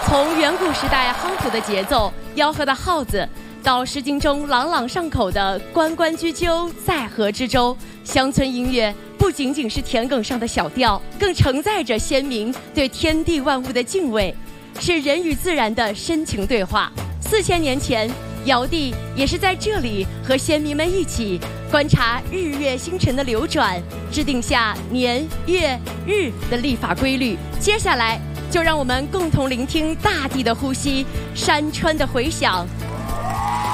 从远古时代夯土的节奏、吆喝的号子，到《诗经》中朗朗上口的“关关雎鸠，在河之洲”，乡村音乐不仅仅是田埂上的小调，更承载着先民对天地万物的敬畏，是人与自然的深情对话。4000年前，尧帝也是在这里和先民们一起观察日月星辰的流转，制定下年月日的历法规律。接下来就让我们共同聆听大地的呼吸，山川的回响，